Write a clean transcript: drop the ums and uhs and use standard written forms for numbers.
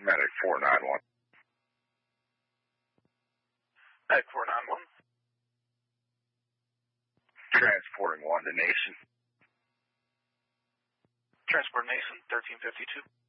Medic 491. Medic 491. Transporting 1 to Nason. Transport Nason, 1352.